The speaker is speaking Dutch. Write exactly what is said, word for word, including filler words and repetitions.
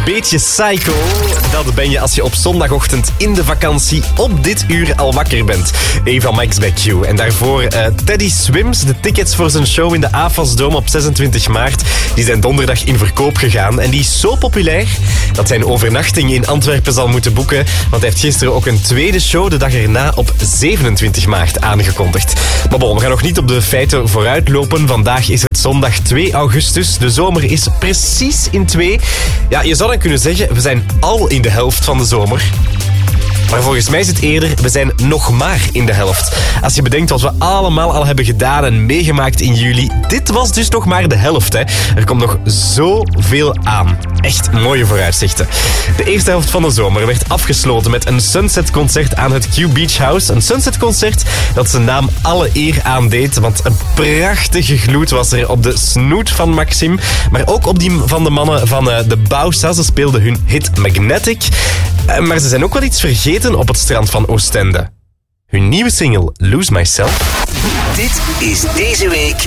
beetje psycho, dat ben je als je op zondagochtend in de vakantie op dit uur al wakker bent. Eva Max bij Q. En daarvoor uh, Teddy Swims. De tickets voor zijn show in de A F A S Dome op zesentwintig maart. Die zijn donderdag in verkoop gegaan. En die is zo populair dat hij een overnachting in Antwerpen zal moeten boeken. Want hij heeft gisteren ook een tweede show de dag erna op zevenentwintig maart aangekondigd. Maar bon, we gaan nog niet op de feiten vooruitlopen. Vandaag is het zondag twee augustus. De zomer is precies in twee. Ja, je zou dan kunnen zeggen, we zijn al in de helft van de zomer. Maar volgens mij is het eerder, we zijn nog maar in de helft. Als je bedenkt wat we allemaal al hebben gedaan en meegemaakt in juli. Dit was dus nog maar de helft, hè. Er komt nog zoveel aan. Echt mooie vooruitzichten. De eerste helft van de zomer werd afgesloten met een Sunset-concert aan het Q Beach House. Een Sunset-concert dat zijn naam alle eer aandeed. Want een prachtige gloed was er op de snoet van Maxime. Maar ook op die van de mannen van uh, de Bausa. Ze speelden hun hit Magnetic. Uh, maar ze zijn ook wel iets vergeten op het strand van Oostende. Hun nieuwe single Lose Myself. Dit is deze week